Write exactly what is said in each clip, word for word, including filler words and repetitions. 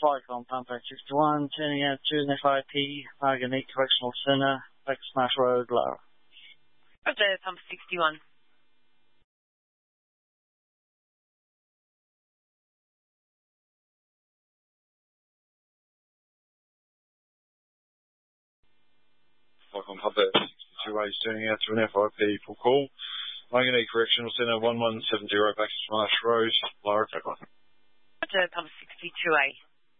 Flycom, Pumper sixty-one, turning out to an F I P, Margate Correctional Centre, Back Smash Road, Lara. Roger, Pumper sixty-one. Flycom, Pumper sixty-two A is turning out to an F I P for call. Margate Correctional Centre, one one seven zero, Back Smash Road, Lara, take one. Roger, Pumper sixty-two A.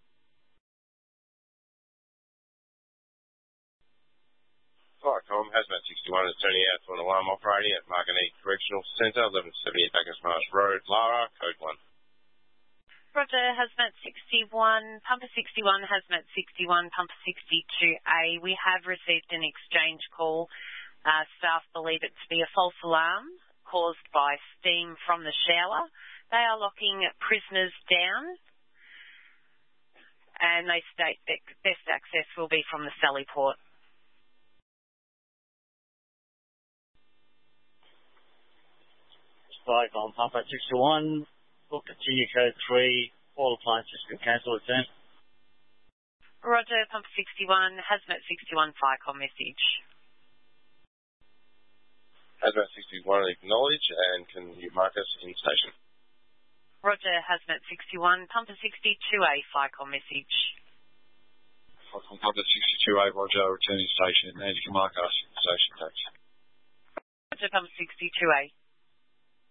Flycom, Hazmat sixty-one is turning out to an alarm operating at Margate Correctional Centre, eleven seventy-eight Bacchus Marsh Road, Lara, code one. Roger, Hazmat sixty-one, Pumper sixty-one, Hazmat sixty-one, Pumper sixty-two A. We have received an exchange call. Uh, staff believe it to be a false alarm caused by steam from the shower. They are locking prisoners down, and they state that best access will be from the Sally Port. Flycom, Pumper sixty-one, book continue code three, all appliances can cancel return. Roger, Pumper sixty-one, Hazmat sixty-one, Flycom message. Hazmat sixty-one acknowledge, and can you mark us in station? Roger, Hazmat sixty-one, Pumper sixty-two A, Flycom message. Flycom, Pumper sixty-two A, Roger, returning station, and you can mark us in station, thanks. Roger, Pumper sixty-two A.